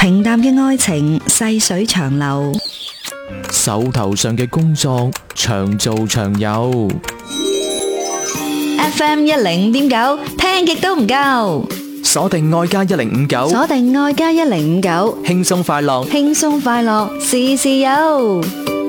平淡嘅愛情細水長流， 手頭上嘅工作長做長有。 FM 105.9，聽極都唔夠。 鎖定愛家1059， 鎖定愛家1059， 輕鬆快樂， 輕鬆快樂，事事有。